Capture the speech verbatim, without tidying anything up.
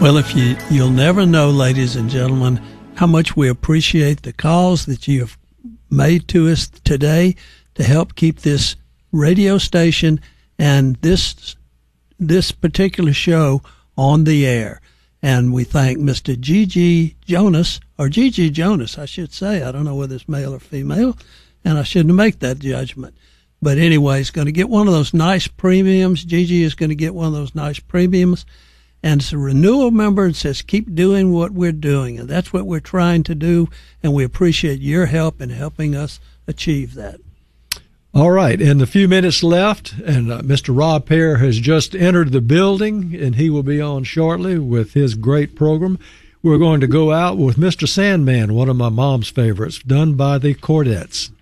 Well, if you, you'll never know, ladies and gentlemen, how much we appreciate the calls that you have made to us today to help keep this radio station and this this particular show on the air. And we thank Mister G G Jonas, or G G Jonas, I should say. I don't know whether it's male or female, and I shouldn't make that judgment. But anyway, he's going to get one of those nice premiums. Gigi is going to get one of those nice premiums. And it's a renewal member and says, keep doing what we're doing. And that's what we're trying to do. And we appreciate your help in helping us achieve that. All right. In the few minutes left, and uh, Mister Rob Pear has just entered the building, and he will be on shortly with his great program. We're going to go out with Mister Sandman, one of my mom's favorites, done by the Chordettes.